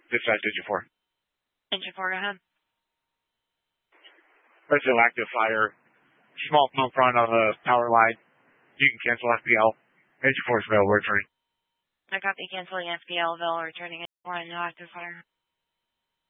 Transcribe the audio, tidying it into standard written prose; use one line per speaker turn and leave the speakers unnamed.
Dispatch Engine 4.
Engine 4, go ahead.
Residential active fire. Small smoke front on the power line. You can cancel FPL. Engine 4 is available, returning.
I copy canceling FPL, available, returning Engine 4 and no active fire.